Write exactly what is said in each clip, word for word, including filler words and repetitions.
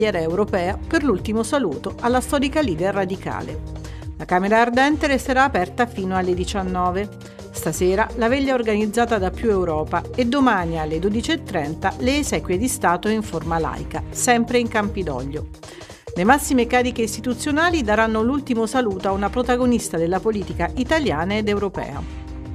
europea per l'ultimo saluto alla storica leader radicale. La Camera Ardente resterà aperta fino alle diciannove. Stasera la veglia organizzata da Più Europa e domani alle dodici e trenta le esequie di Stato in forma laica, sempre in Campidoglio. Le massime cariche istituzionali daranno l'ultimo saluto a una protagonista della politica italiana ed europea.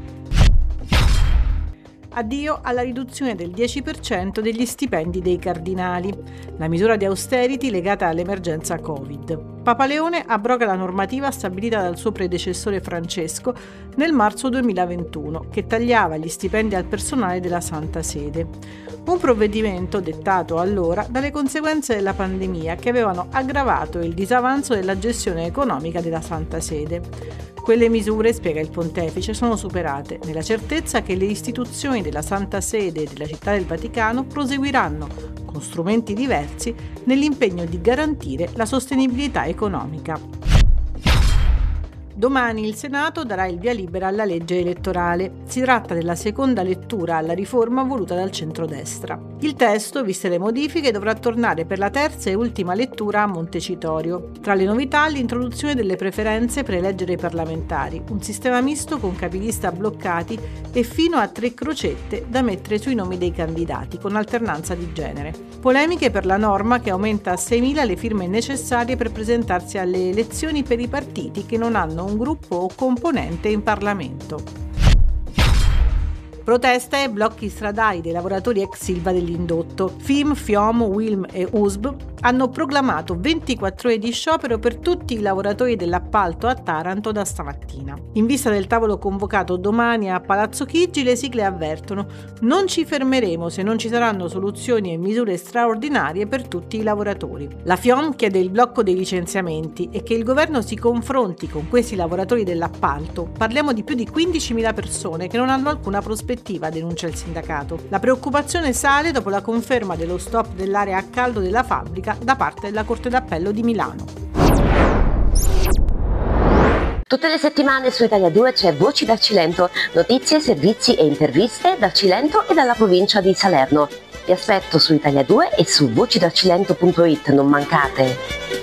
Addio alla riduzione del dieci per cento degli stipendi dei cardinali, la misura di austerity legata all'emergenza Covid. Papa Leone abroga la normativa stabilita dal suo predecessore Francesco nel marzo duemilaventuno, che tagliava gli stipendi al personale della Santa Sede. Un provvedimento dettato allora dalle conseguenze della pandemia che avevano aggravato il disavanzo della gestione economica della Santa Sede. Quelle misure, spiega il pontefice, sono superate nella certezza che le istituzioni della Santa Sede e della Città del Vaticano proseguiranno, con strumenti diversi, nell'impegno di garantire la sostenibilità economica. Domani il Senato darà il via libera alla legge elettorale. Si tratta della seconda lettura alla riforma voluta dal centrodestra. Il testo, viste le modifiche, dovrà tornare per la terza e ultima lettura a Montecitorio. Tra le novità l'introduzione delle preferenze per eleggere i parlamentari, un sistema misto con capilista bloccati e fino a tre crocette da mettere sui nomi dei candidati, con alternanza di genere. Polemiche per la norma che aumenta a seimila le firme necessarie per presentarsi alle elezioni per i partiti che non hanno un gruppo o componente in Parlamento. Protesta e blocchi stradali dei lavoratori ex Ilva dell'indotto. F I M, FIOM, UILM e U S B hanno proclamato ventiquattro ore di sciopero per tutti i lavoratori dell'appalto a Taranto da stamattina. In vista del tavolo convocato domani a Palazzo Chigi, le sigle avvertono: non ci fermeremo se non ci saranno soluzioni e misure straordinarie per tutti i lavoratori. La FIOM chiede il blocco dei licenziamenti e che il governo si confronti con questi lavoratori dell'appalto. Parliamo di più di quindicimila persone che non hanno alcuna prospettiva, denuncia il sindacato. La preoccupazione sale dopo la conferma dello stop dell'area a caldo della fabbrica da parte della Corte d'Appello di Milano. Tutte le settimane su Italia due c'è Voci dal Cilento, notizie, servizi e interviste dal Cilento e dalla provincia di Salerno. Vi aspetto su Italia due e su voci dal cilento punto it, non mancate!